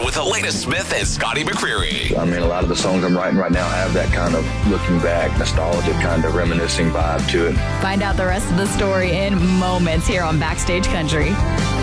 with Elena Smith and Scotty McCreery. I mean, a lot of the songs I'm writing right now have that kind of looking back, nostalgic, kind of reminiscing vibe to it. Find out the rest of the story in moments here on Backstage Country.